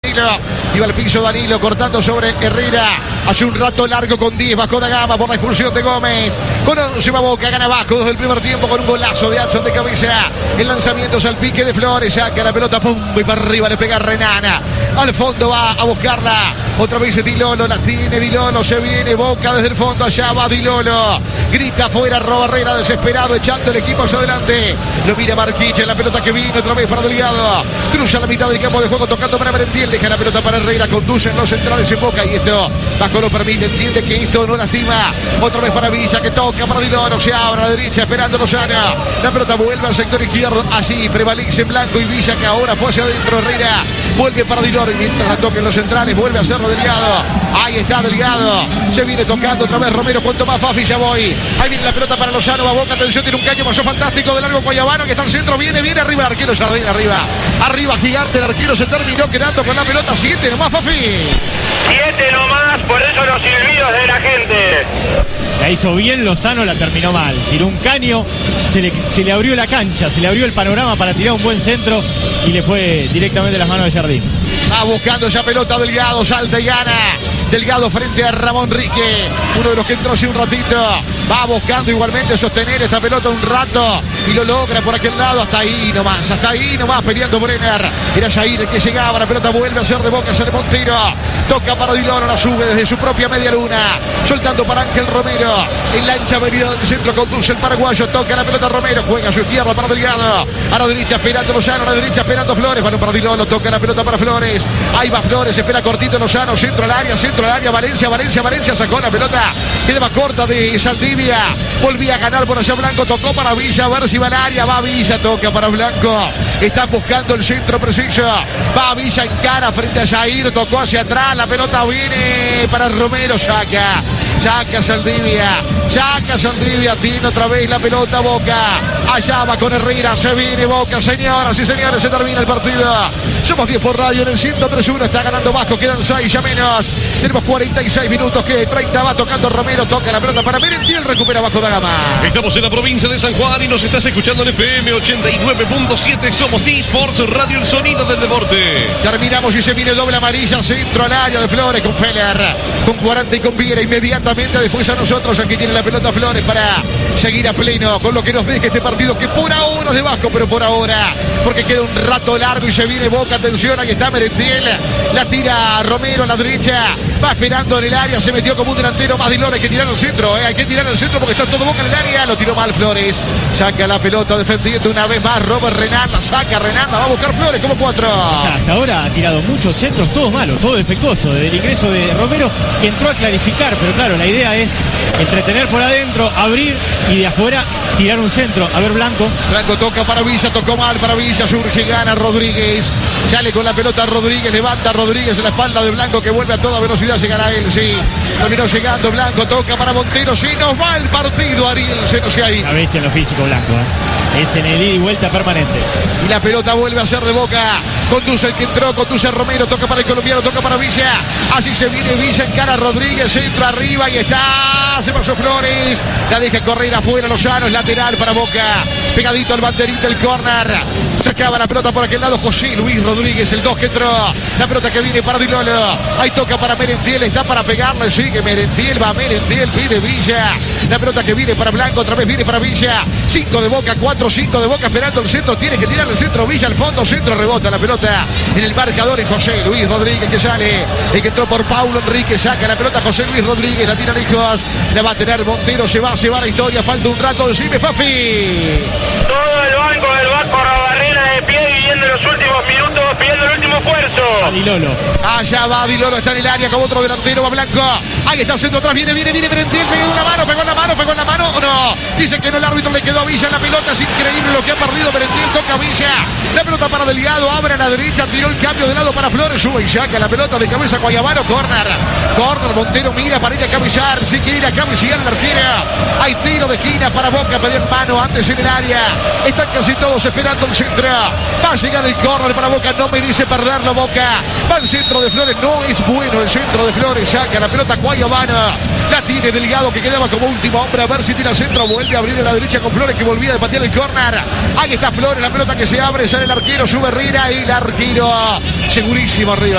Iba al piso Danilo cortando sobre Herrera. Hace un rato largo con 10 bajo da Gama por la expulsión de Gómez. Con 11 va Boca, gana Vasco desde el primer tiempo con un golazo de Adson de cabeza. El lanzamiento es al pique de Flores, saca la pelota, pum, y para arriba le pega Renana. Al fondo va a buscarla. Otra vez Di Lolo, la tiene Di Lolo, se viene Boca desde el fondo, allá va Di Lolo. Grita afuera, roba Herrera desesperado, echando el equipo hacia adelante. Lo mira Marquich, la pelota que viene otra vez para Delgado. Cruza la mitad del campo de juego, tocando para Merentiel, deja la pelota para Herrera, conducen los centrales en Boca y esto Vasco lo permite, entiende que esto no lastima. Otra vez para Villa, que toca para Di Lolo, se abre a la derecha esperando Lozano. La pelota vuelve al sector izquierdo, allí prevalece Blanco y Villa, que ahora fue hacia adentro. Herrera vuelve para Di Lolo y mientras la toquen los centrales vuelve a hacerlo Delgado. Ahí está Delgado, se viene tocando otra vez Romero, cuanto más Fafi ya voy. Ahí viene la pelota para Lozano, va Boca, atención, tiene un caño, pasó fantástico de largo Guayabano, que está al centro, viene arriba el arquero Jardín, arriba gigante, el arquero se terminó quedando con la pelota. 7 nomás, Fafi. 7 nomás, por eso los silbidos de la gente. La hizo bien Lozano, la terminó mal. Tiró un caño, se le abrió la cancha, se le abrió el panorama para tirar un buen centro y le fue directamente a las manos de Jardín. Va buscando esa pelota Delgado, salta y gana. Delgado frente a Ramón Rique, uno de los que entró hace un ratito. Va buscando igualmente sostener esta pelota un rato y lo logra por aquel lado. Hasta ahí nomás peleando Brenner. Era Jair el que llegaba, la pelota vuelve a ser de Boca, sale Montero. Toca para Di Lolo, la sube desde su propia media luna. Soltando para Ángel Romero. En la ancha avenida del centro conduce el paraguayo. Toca la pelota Romero, juega a su izquierda para Delgado. A la derecha esperando Lozano, a la derecha esperando Flores. Balón para Di Lolo, toca la pelota para Flores. Ahí va Flores, espera cortito Lozano, centro al área, Valencia sacó la pelota, quedaba corta de Saldivia, volvía a ganar por allá Blanco, tocó para Villa, a ver si va al área, va Villa, toca para Blanco, está buscando el centro preciso, va Villa en cara frente a Jair, tocó hacia atrás, la pelota viene para Romero, saca Saldivia, tiene otra vez la pelota Boca, allá va con Herrera, se viene Boca, señoras y señores, se termina el partido, somos 10 por radio en el 103-1, está ganando Vasco, quedan 6 ya menos, tenemos 46 minutos, que 30 va tocando Romero, toca la pelota para Merentiel, recupera Vasco da Gama. Estamos en la provincia de San Juan y nos estás escuchando en FM 89.7, somos T-Sports, Radio El Sonido del Deporte. Terminamos y se viene doble amarilla, centro al área de Flores con Feller, con 40 y con Viera, inmediatamente después a nosotros, aquí tiene la pelota Flores para seguir a pleno con lo que nos deje este partido, que por ahora es de Vasco, pero por ahora, porque queda un rato largo y se viene Boca, atención, ahí está Merentiel, la tira Romero a la derecha, va esperando en el área, se metió como un delantero más Di Lolo, hay que tirar al centro, hay que tirar al centro porque está todo Boca en el área, lo tiró mal Flores, saca la pelota defendiendo una vez más Robert Renan, la saca Renan, va a buscar Flores como 4. O sea, hasta ahora ha tirado muchos centros, todos malos, todo defectuoso, desde el ingreso de Romero, que entró a clarificar, pero claro, la idea es entretener por adentro, abrir y de afuera tirar un centro. A ver Blanco toca para Villa, tocó mal para Villa, surge, gana Rodríguez, sale con la pelota Rodríguez, levanta Rodríguez en la espalda de Blanco, que vuelve a toda velocidad, llegará él, sí, terminó llegando Blanco, toca para Montero, si nos va el partido, Ariel, se nos ahí. La bestia en lo físico Blanco, es en el ida y vuelta permanente. Y la pelota vuelve a ser de Boca, conduce el que entró, conduce a Romero, toca para el colombiano, toca para Villa, así se viene Villa, encara a Rodríguez, entra arriba y está, se pasó Flores, la deja correr afuera Lozano, es lateral para Boca, pegadito al banderín del córner, sacaba la pelota por aquel lado José Luis Rodríguez, el 2 que entró, la pelota que viene para Di Lolo, ahí toca para Merentiel, está para pegarle, sigue Merentiel, va Merentiel, pide Villa, la pelota que viene para Blanco, otra vez viene para Villa, 5 de Boca, 4-5 de Boca, esperando el centro, tiene que tirar el centro, Villa al fondo, centro, rebota la pelota en el marcador, es José Luis Rodríguez que sale, el que entró por Paulo Enrique, saca la pelota José Luis Rodríguez, la tira lejos, la va a tener Montero, se va la historia, falta un rato, decime Fafi. Todo el banco del Vasco Barrera de pie viviendo los últimos minutos, pidiendo el último esfuerzo. A Di Lolo. Allá va Di Lolo, está en el área con otro delantero, va Blanco. Ahí está haciendo atrás, viene Merentiel, pegó en la mano, o no. Dicen que no, el árbitro le quedó a Villa en la pelota, es increíble lo que ha perdido Merentiel, toca a Villa. La pelota para Delgado, abre a la derecha, tiró el cambio de lado para Flores, sube y saca la pelota de cabeza Guayabano, corner, Montero mira para ir a cabecear, si quiere ir a cabecear la arquera. Hay tiro de esquina para Boca, pedían mano antes en el área. Están casi todos esperando el centro. Va a llegar el córner para Boca, no merece perderlo Boca. Va el centro de Flores, no es bueno el centro de Flores, saca la pelota Guayabano. La tiene Delgado que quedaba como último hombre, a ver si tira el centro, vuelve a abrir a la derecha con Flores que volvía a patear el córner. Ahí está Flores, la pelota que se abre, sale el arquero, sube Herrera y el arquero segurísimo arriba.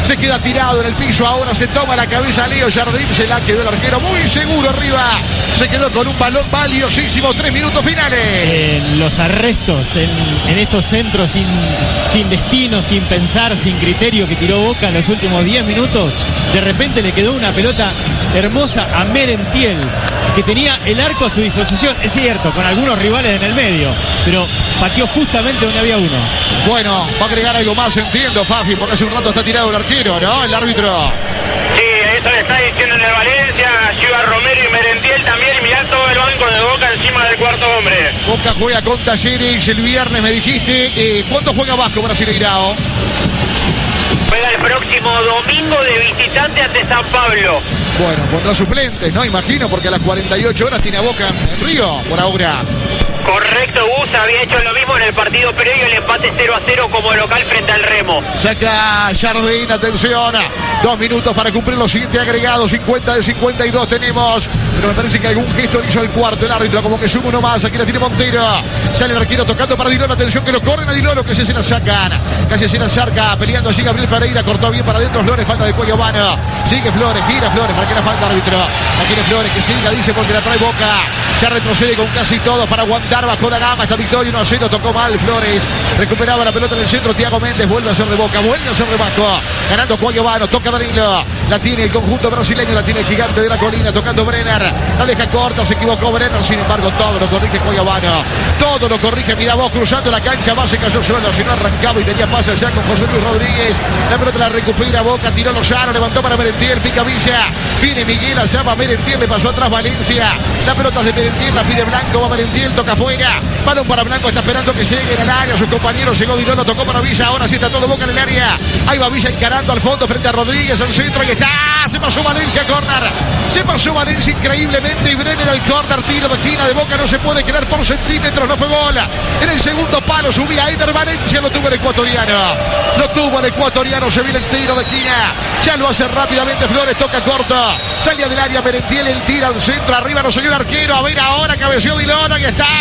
Se queda tirado en el piso. Ahora se toma la cabeza Leo Jardín. Se la quedó el arquero muy seguro arriba. Se quedó con un balón valiosísimo. 3 minutos finales. Los arrestos en estos centros sin destino, sin pensar, sin criterio que tiró Boca en los últimos 10 minutos. De repente le quedó una pelota hermosa a Merentiel, que tenía el arco a su disposición. Es cierto, con algunos rivales en el medio, pero pateó justamente donde había uno. Bueno, va a agregar algo más, entiendo, Fafi, porque hace un rato está tirado el arquero, ¿no? El árbitro. Sí, eso le está diciendo en el Valencia, Giva Romero y Merentiel también, y mirá todo el banco de Boca encima del cuarto hombre. Boca juega con Talleres el viernes, me dijiste. ¿Cuándo juega Vasco Brasileirao? Juega el próximo domingo de visitante ante San Pablo. Bueno, pondrá suplentes, ¿no? Imagino, porque a las 48 horas tiene a Boca en Río, por ahora. Correcto, Gus había hecho lo mismo en el partido previo, el empate 0-0 como local frente al Remo. Saca Jardín, atención. 2 minutos para cumplir los 7 agregados. 50 de 52 tenemos. Pero me parece que algún gesto hizo el cuarto. El árbitro como que sube uno más. Aquí la tiene Montero. Sale el arquero tocando para Dilolo. Atención que lo corren a Dilolo, que se la sacan. Casi se la acerca. Peleando allí Gabriel Pereira. Cortó bien para adentro Flores. Falta de cuello vano. Sigue Flores. Gira Flores. ¿Para qué la falta, árbitro? La quiere Flores. Que siga, dice, porque la trae Boca. Ya retrocede con casi todo para aguantar bajo la gama. Esta victoria 1-0. Tocó mal Flores. Recuperaba la pelota en el centro. Thiago Méndez vuelve a ser de Boca. Vuelve a ser de Vasco. Ganando cuello vano. Toca Danilo. La tiene el conjunto brasileño. La tiene el gigante de la colina. Tocando Brenner. La deja corta. Se equivocó Brenner. Sin embargo, todo lo corrige cuello vano. Todo lo corrige. Mira vos cruzando la cancha. Más se cayó solo. Si no arrancaba y tenía pase allá con José Luis Rodríguez. La pelota la recupera Boca. Tiró Lozano. Levantó para Merentiel. Pica Villa. Viene Miguel. Allá va Merentiel. Le pasó atrás Valencia. La pelota es de Merentiel. La pide Blanco. Va Merentiel. Toca afuera. Balón para Blanco. Está esperando que llegue al área. Sus compañeros. Llegó Dilolo. Tocó para Villa. Ahora sí está todo Boca en el área. Ahí va Villa encarando al fondo frente a Rodríguez. Al centro. Y está. Se pasó Valencia. Corner. Se pasó Valencia increíblemente. Y Brenner al corner. Tiro de China de Boca. No se puede creer por centímetros. No fue gol. En el segundo palo subía Eder Valencia. Lo tuvo el ecuatoriano. Lo tuvo el ecuatoriano. Se viene el tiro de esquina. Ya lo hace rápidamente Flores. Toca corto. Salía del área Merentiel. El tira al centro. Arriba no salió el arquero. A ver ahora. Cabeció Dilolo. Y está.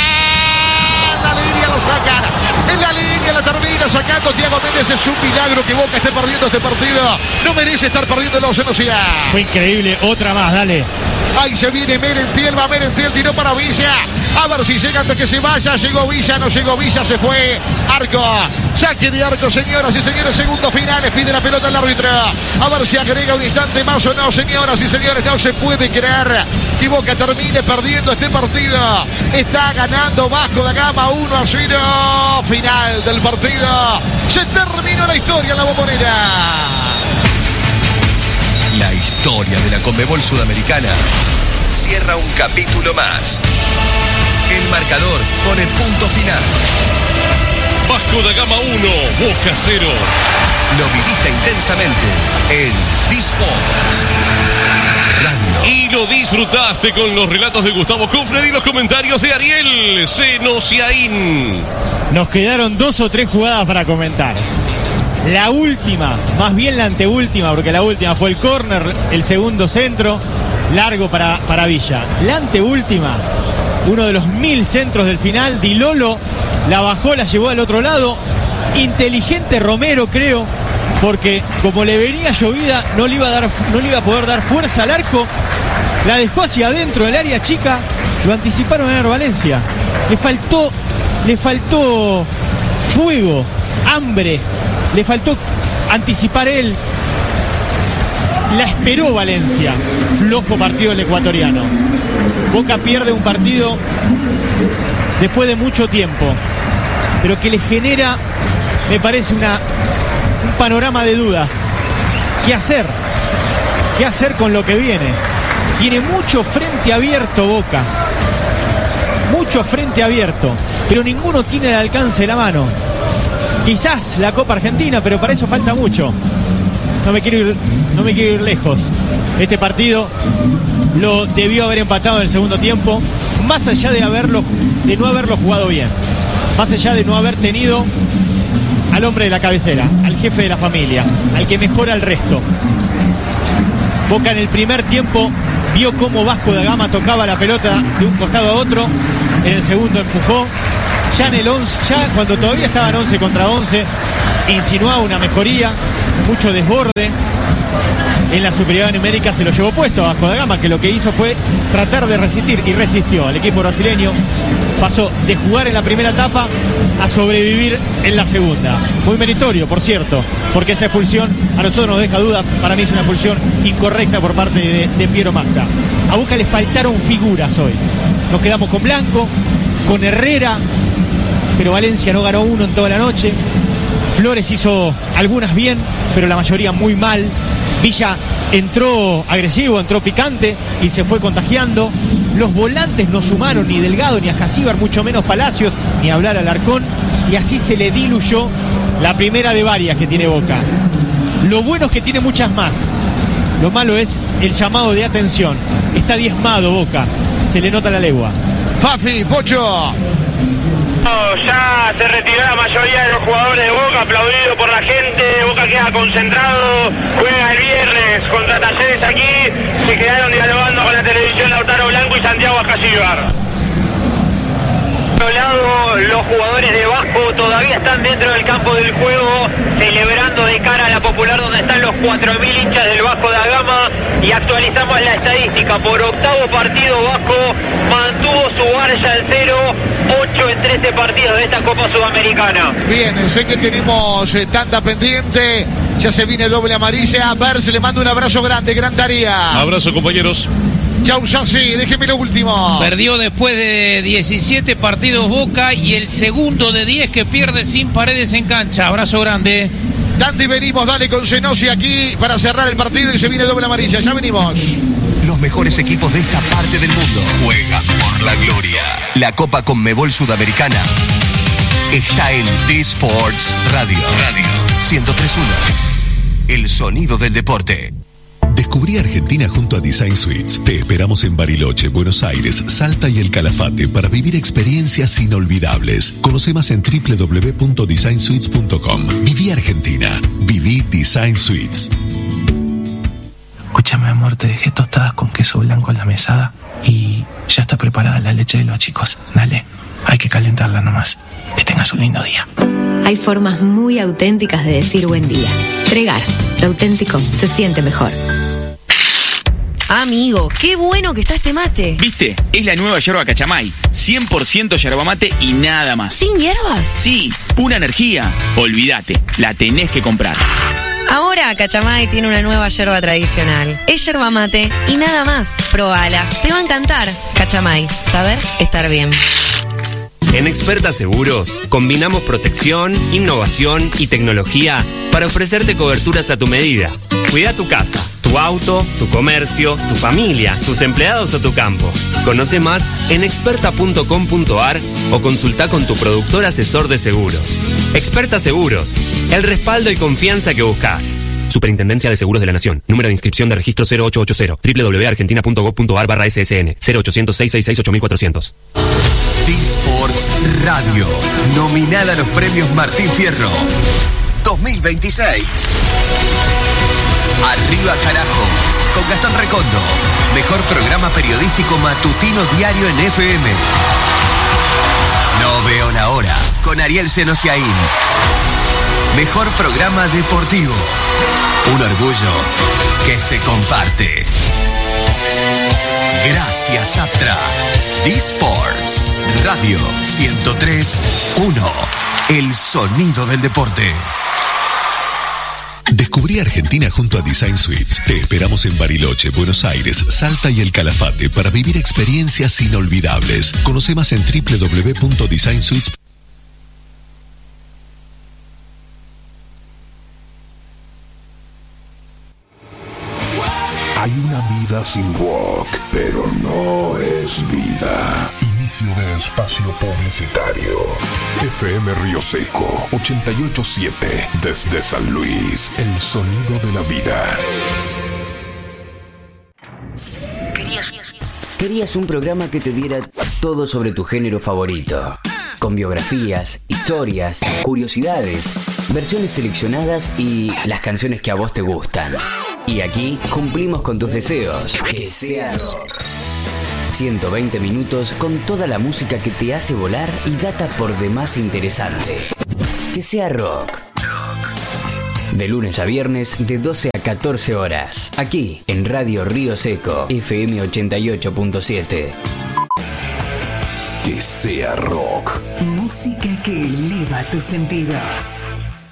En la línea lo sacan. En la línea la termina sacando Thiago Méndez. Es un milagro que Boca esté perdiendo este partido. No merece estar perdiéndolo, se nos irá. Fue increíble. Otra más, dale. Ahí se viene Merentiel, va Merentiel, tiró para Villa. A ver si llega antes que se vaya. Llegó Villa, no llegó Villa, se fue. Arco, saque de arco, señoras y señores. Segundo final, pide la pelota al árbitro. A ver si agrega un instante más o no, señoras y señores. No se puede creer que Boca termine perdiendo este partido. Está ganando Vasco da Gama 1-0. Final del partido. Se terminó la historia en la Bombonera. La historia de la Conmebol Sudamericana cierra un capítulo más. El marcador con el punto final. Vasco da Gama 1, Boca 0. Lo viviste intensamente en D-Sports Radio. Y lo disfrutaste con los relatos de Gustavo Kufner y los comentarios de Ariel Senosiaín. Nos quedaron 2 o 3 jugadas para comentar. La última, más bien la anteúltima, porque la última fue el córner, el segundo centro, largo para Villa. La anteúltima, uno de los 1000 centros del final, Dilolo la bajó, la llevó al otro lado. Inteligente Romero, creo, porque como le venía llovida, no le iba a poder dar fuerza al arco. La dejó hacia adentro del área chica, lo anticiparon en Valencia. Le faltó fuego, hambre. Le faltó anticipar él. La esperó Valencia. Flojo partido del ecuatoriano. Boca pierde un partido después de mucho tiempo, pero que le genera, me parece, un panorama de dudas. ¿Qué hacer? ¿Qué hacer con lo que viene? Tiene mucho frente abierto Boca. Mucho frente abierto, pero ninguno tiene el alcance de la mano. Quizás la Copa Argentina, pero para eso falta mucho. No me quiero ir lejos. Este partido lo debió haber empatado en el segundo tiempo, más allá de no haberlo jugado bien, más allá de no haber tenido al hombre de la cabecera, al jefe de la familia, al que mejora el resto. Boca en el primer tiempo vio cómo Vasco da Gama tocaba la pelota de un costado a otro. En el segundo empujó, Ya en el 11, ya cuando todavía estaban 11 contra 11, insinuaba una mejoría, mucho desborde en la superioridad numérica, se lo llevó puesto a Vasco da Gama, que lo que hizo fue tratar de resistir y resistió. Al equipo brasileño pasó de jugar en la primera etapa a sobrevivir en la segunda. Muy meritorio, por cierto, porque esa expulsión a nosotros nos deja dudas. Para mí es una expulsión incorrecta por parte de Piero Massa. A Boca le faltaron figuras hoy. Nos quedamos con Blanco, con Herrera, pero Valencia no ganó uno en toda la noche. Flores hizo algunas bien, pero la mayoría muy mal. Villa entró agresivo, entró picante y se fue contagiando. Los volantes no sumaron ni Delgado ni a Jasíbar, mucho menos Palacios, ni hablar al Alarcón. Y así se le diluyó la primera de varias que tiene Boca. Lo bueno es que tiene muchas más. Lo malo es el llamado de atención. Está diezmado Boca. Se le nota la legua. Fafi, Pocho. Ya se retiró la mayoría de los jugadores de Boca, aplaudido por la gente. Boca queda concentrado, juega el viernes contra Talleres aquí. Se quedaron dialogando con la televisión Lautaro Blanco y Santiago Ajacíbar. Por otro lado, los jugadores de Vasco todavía están dentro del campo del juego, celebrando de cara a la Popular, donde están los 4.000 hinchas del Vasco da Gama. Y actualizamos la estadística: por octavo partido Vasco mantuvo su marcha en 0, 8 en 13 partidos de esta Copa Sudamericana. Bien, sé que tenemos tanta pendiente. Ya se viene doble amarilla. A ver, se le manda un abrazo grande, gran tarea. Abrazo, compañeros. Chau, Sassi, déjeme lo último. Perdió después de 17 partidos Boca y el segundo de 10 que pierde sin Paredes en cancha. Abrazo grande. Dante, venimos, dale con Senosi aquí para cerrar el partido y se viene doble amarilla. Ya venimos. Los mejores equipos de esta parte del mundo juegan por la gloria. La Copa Conmebol Sudamericana está en T-Sports Radio. 103.1. El sonido del deporte. Descubrí Argentina junto a Design Suites. Te esperamos en Bariloche, Buenos Aires, Salta y El Calafate para vivir experiencias inolvidables. Conoce más en www.designsuites.com. Viví Argentina. Viví Design Suites. Escúchame, amor, te dejé tostadas con queso blanco en la mesada y ya está preparada la leche de los chicos. Dale, hay que calentarla nomás. Que tengas un lindo día. Hay formas muy auténticas de decir buen día. Tregar, lo auténtico se siente mejor. Amigo, qué bueno que está este mate. ¿Viste? Es la nueva yerba Cachamay. 100% yerba mate y nada más. ¿Sin hierbas? Sí, pura energía. Olvídate, la tenés que comprar. Ahora Cachamay tiene una nueva yerba tradicional. Es yerba mate y nada más. Probala, te va a encantar. Cachamay, saber estar bien. En Experta Seguros combinamos protección, innovación y tecnología para ofrecerte coberturas a tu medida. Cuida tu casa, tu auto, tu comercio, tu familia, tus empleados o tu campo. Conoce más en experta.com.ar o consulta con tu productor asesor de seguros. Experta Seguros, el respaldo y confianza que buscas. Superintendencia de Seguros de la Nación. Número de inscripción de registro 0880. www.argentina.gov.ar/SSN. 0800-666-8400. T-Sports Radio, nominada a los premios Martín Fierro 2026. Arriba carajo, con Gastón Recondo. Mejor programa periodístico matutino diario en FM. No veo la hora, con Ariel Senosiaín. Mejor programa deportivo. Un orgullo que se comparte. Gracias, Aptra. D-Sports Radio 103.1. El sonido del deporte. Descubrí Argentina junto a Design Suites. Te esperamos en Bariloche, Buenos Aires, Salta y El Calafate para vivir experiencias inolvidables. Conoce más en www.designsuites.com. Hay una vida sin rock, pero no es vida. Inicio de espacio publicitario. FM Río Seco 88.7 desde San Luis, el sonido de la vida. Querías un programa que te diera todo sobre tu género favorito, con biografías, historias, curiosidades, versiones seleccionadas y las canciones que a vos te gustan. Y aquí cumplimos con tus deseos. Que sea rock. 120 minutos con toda la música que te hace volar y data por demás interesante. Que sea rock. De lunes a viernes de 12 a 14 horas. Aquí en Radio Río Seco, FM 88.7. Que sea rock. Música que eleva tus sentidos.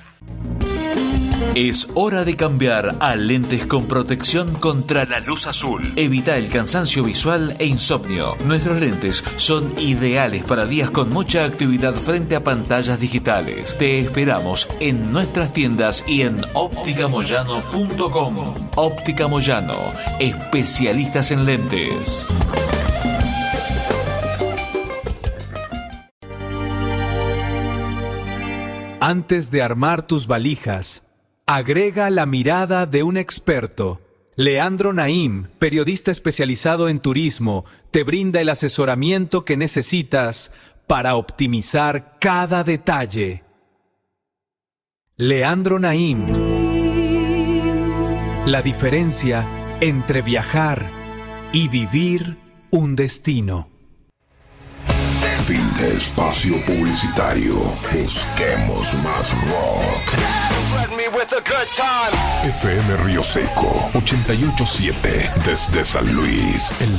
Es hora de cambiar a lentes con protección contra la luz azul. Evita el cansancio visual e insomnio. Nuestros lentes son ideales para días con mucha actividad frente a pantallas digitales. Te esperamos en nuestras tiendas y en opticamoyano.com. Óptica Moyano, especialistas en lentes. Antes de armar tus valijas, agrega la mirada de un experto. Leandro Naim, periodista especializado en turismo, te brinda el asesoramiento que necesitas para optimizar cada detalle. Leandro Naim. La diferencia entre viajar y vivir un destino. Fin de espacio publicitario. Busquemos más rock. FM Río Seco 88.7 desde San Luis, en